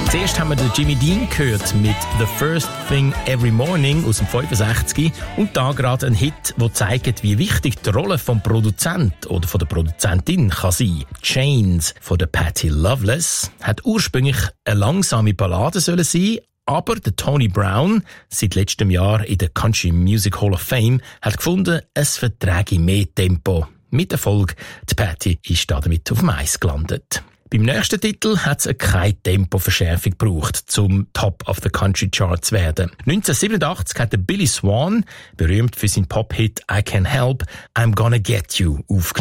Zuerst haben wir den Jimmy Dean gehört mit «The First Thing Every Morning» aus dem 65 und da gerade ein Hit, der zeigt, wie wichtig die Rolle vom Produzent oder von der Produzentin kann sein. «Chains» von der Patti Loveless hat ursprünglich eine langsame Ballade sollen sein, aber der Tony Brown, seit letztem Jahr in der Country Music Hall of Fame, hat gefunden, es verträge mehr Tempo. Mit Erfolg, die Patti ist damit auf dem Eis gelandet. Beim nächsten Titel hat es keine Tempoverschärfung gebraucht, zum Top of the Country Chart zu werden. 1987 hat der Billy Swan, berühmt für seinen Pop-Hit I Can't Help, I'm Gonna Get You, aufgenommen.